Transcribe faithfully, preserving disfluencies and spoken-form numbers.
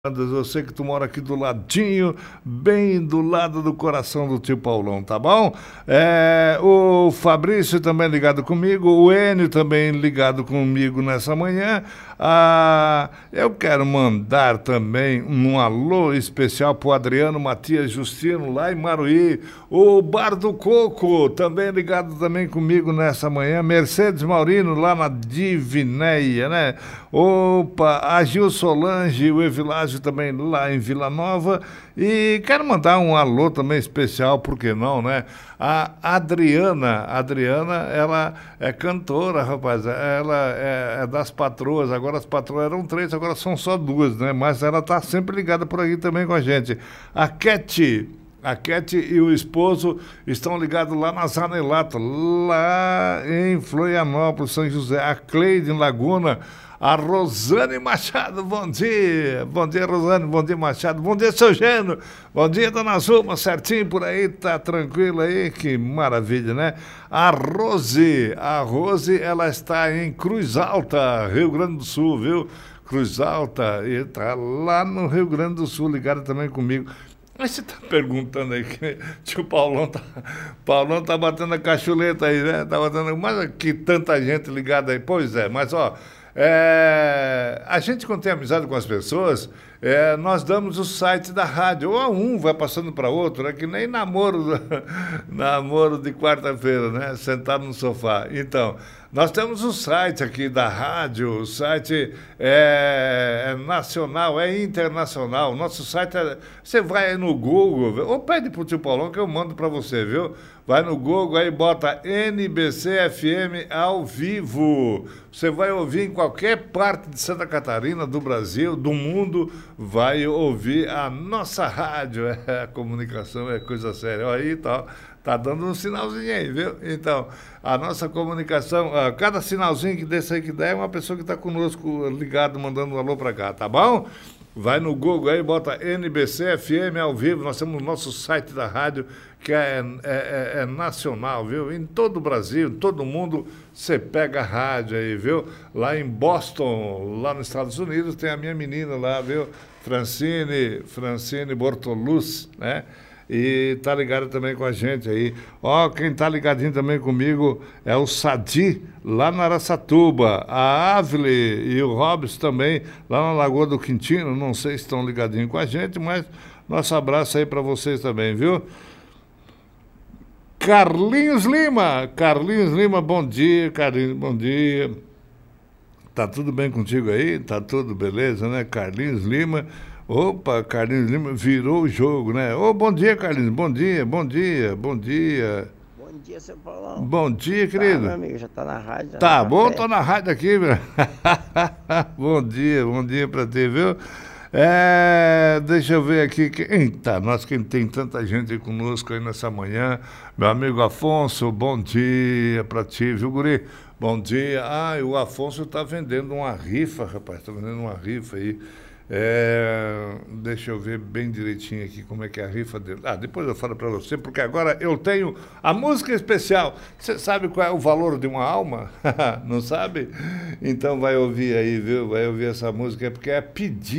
Eu sei que tu mora aqui do ladinho, bem do lado do coração do tio Paulão, tá bom? É, o Fabrício também ligado comigo, o Enio também ligado comigo nessa manhã. Ah, eu quero mandar também um alô especial pro Adriano Matias Justino, lá em Maruí. O Bar do Coco, também ligado também comigo nessa manhã. Mercedes Maurino, lá na Divinéia, né? Opa, a Gil Solange, o Evilásio também lá em Vila Nova. E quero mandar um alô também especial, por que não, né? A Adriana, Adriana, ela é cantora, rapaz, ela é, é das patroas, agora as patroas eram três, agora são só duas, né? Mas ela tá sempre ligada por aqui também com a gente. A Cat, a Cat e o esposo estão ligados lá na Zanelato, lá em Florianópolis, São José. A Cleide em Laguna. A Rosane Machado, bom dia. Bom dia, Rosane, bom dia, Machado. Bom dia, seu Gênio. Bom dia, dona Zuma, certinho por aí, tá tranquilo aí? Que maravilha, né? A Rose, a Rose, ela está em Cruz Alta, Rio Grande do Sul, viu? Cruz Alta, e tá lá no Rio Grande do Sul, ligada também comigo. Mas você está perguntando aí, que tio Paulão tá, Paulão tá batendo a cachuleta aí, né? Tá batendo, mas que tanta gente ligada aí. Pois é, mas ó, é, a gente quando tem amizade com as pessoas, é, nós damos o site da rádio, ou um vai passando para outro, né? Que nem namoro, namoro de quarta-feira, né? Sentado no sofá. Então, nós temos o site aqui da rádio, o site é, é nacional, é internacional. Nosso site é. Você vai no Google, ou pede para o tio Paulão que eu mando para você, viu? Vai no Google, aí bota N B C F M ao vivo. Você vai ouvir em qualquer parte de Santa Catarina, do Brasil, do mundo, vai ouvir a nossa rádio. É, a comunicação é coisa séria. Olha aí, tá, tá dando um sinalzinho aí, viu? Então, a nossa comunicação, cada sinalzinho que desse aí que der é uma pessoa que está conosco ligado, mandando um alô para cá, tá bom? Vai no Google aí, bota N B C F M ao vivo. Nós temos o nosso site da rádio, que é, é, é, é nacional, viu? Em todo o Brasil, em todo mundo, você pega a rádio aí, viu? Lá em Boston, lá nos Estados Unidos, tem a minha menina lá, viu? Francine, Francine Bortoluz, né? E tá ligado também com a gente aí. Ó, quem tá ligadinho também comigo é o Sadi, lá na Araçatuba. A Ávile e o Robson também, lá na Lagoa do Quintino. Não sei se estão ligadinhos com a gente, mas nosso abraço aí para vocês também, viu? Carlinhos Lima. Carlinhos Lima, bom dia, Carlinhos, bom dia. Tá tudo bem contigo aí? Tá tudo beleza, né? Carlinhos Lima. Opa, Carlinhos Lima virou o jogo, né? Ô, bom dia, Carlinhos. Bom dia, bom dia, bom dia. Bom dia, seu Paulão. Bom dia, querido. Tá, meu amigo, já tá na rádio. Tá bom, tô na rádio aqui, meu. Bom dia, bom dia pra ti, viu? É, deixa eu ver aqui. Eita, nós quem tem tanta gente aí conosco aí nessa manhã. Meu amigo Afonso, bom dia pra ti, viu, guri? Bom dia. Ah, e o Afonso tá vendendo uma rifa, rapaz, tá vendendo uma rifa aí. É, deixa eu ver bem direitinho aqui como é que é a rifa dele. Ah, depois eu falo para você, porque agora eu tenho a música especial. Você sabe qual é o valor de uma alma? Não sabe? Então vai ouvir aí, viu? Vai ouvir essa música, é porque é pedir.